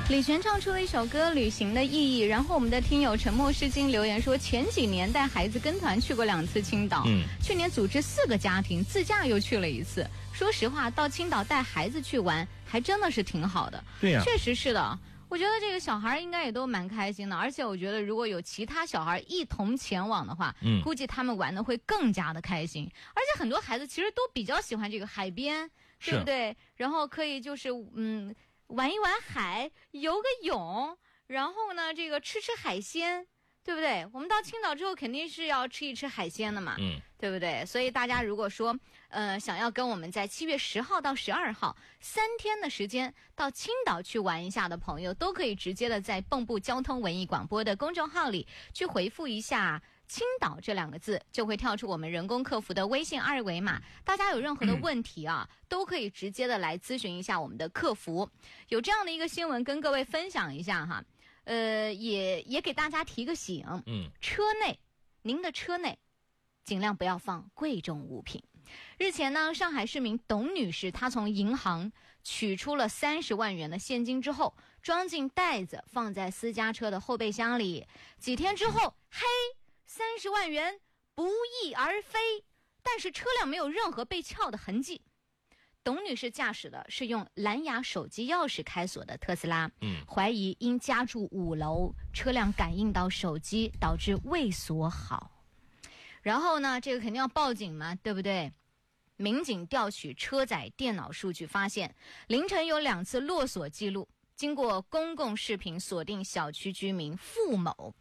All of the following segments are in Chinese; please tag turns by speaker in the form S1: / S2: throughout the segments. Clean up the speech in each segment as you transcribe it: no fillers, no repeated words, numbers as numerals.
S1: 李璇唱出了一首歌《旅行的意义》，然后我们的听友沉默是金留言说，前几年带孩子跟团去过2次青岛，去年组织4个家庭自驾又去了1次。说实话，到青岛带孩子去玩，还真的是挺好的。
S2: 对呀，
S1: 确实是的。我觉得这个小孩应该也都蛮开心的，而且我觉得如果有其他小孩一同前往的话，估计他们玩的会更加的开心。而且很多孩子其实都比较喜欢这个海边，对不对？然后可以就是玩一玩海，游个泳，然后呢这个吃海鲜，对不对？我们到青岛之后肯定是要吃一吃海鲜的嘛，对不对？所以大家如果说想要跟我们在7月10号到12号3天的时间到青岛去玩一下的朋友，都可以直接的在蚌埠交通文艺广播的公众号里去回复一下青岛这2个字，就会跳出我们人工客服的微信2维码。大家有任何的问题啊，都可以直接的来咨询一下我们的客服。有这样的一个新闻跟各位分享一下哈，也给大家提个醒，车内，您的车内尽量不要放贵重物品。日前呢，上海市民董女士她从银行取出了30万元的现金之后，装进袋子放在私家车的后备箱里。几天之后，嘿，30万元不翼而飞，但是车辆没有任何被撬的痕迹。董女士驾驶的是用蓝牙手机钥匙开锁的特斯拉，怀疑因家住5楼，车辆感应到手机导致未锁好。然后呢，这个肯定要报警嘛，对不对？民警调取车载电脑数据发现，凌晨有2次落锁记录。经过公共视频锁定小区居民付某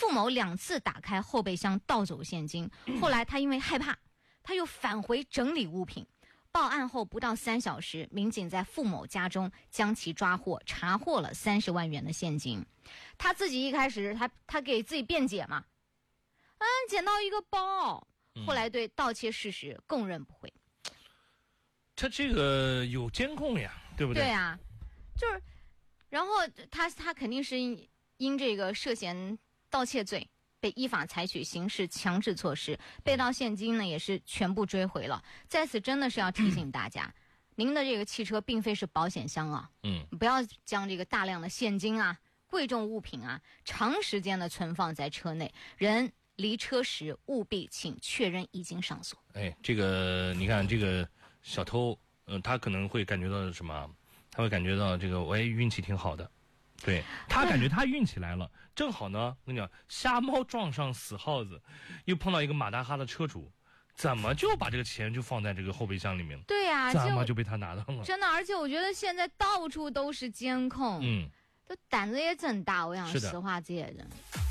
S1: 2次打开后备箱盗走现金，后来他因为害怕，他又返回整理物品。报案后不到3小时，民警在付某家中将其抓获，查获了30万元的现金。他自己一开始他给自己辩解嘛，捡到一个包，后来对盗窃事实供认不讳。
S2: 他这个有监控呀，对不对？
S1: 对啊，就是，然后他肯定是因这个涉嫌盗窃罪被依法采取刑事强制措施，被盗现金呢也是全部追回了。在此真的是要提醒大家，您的这个汽车并非是保险箱啊，不要将这个大量的现金啊、贵重物品啊长时间的存放在车内，人离车时务必请确认已经上锁。
S2: 这个你看这个小偷，他可能会感觉到什么？他会感觉到这个运气挺好的。对，他感觉他运气来了，正好呢，我跟你讲，瞎猫撞上死耗子，又碰到一个马大哈的车主，怎么就把这个钱就放在这个后备箱里面？
S1: 对呀，
S2: 怎么就被他拿到了？
S1: 真的，而且我觉得现在到处都是监控，这胆子也真大。我想实话，这些人。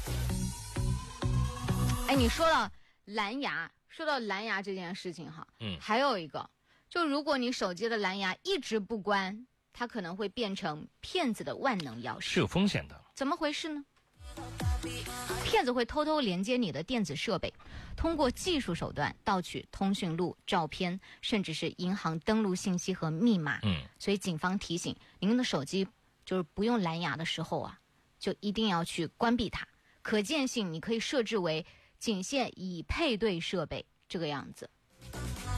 S1: 你说到蓝牙这件事情哈，还有一个，就如果你手机的蓝牙一直不关，它可能会变成骗子的万能钥匙，
S2: 是有风险的。
S1: 怎么回事呢？骗子会偷偷连接你的电子设备，通过技术手段盗取通讯录、照片，甚至是银行登录信息和密码。所以警方提醒您的手机，就是不用蓝牙的时候啊，就一定要去关闭它。可见性你可以设置为仅限已配对设备这个样子。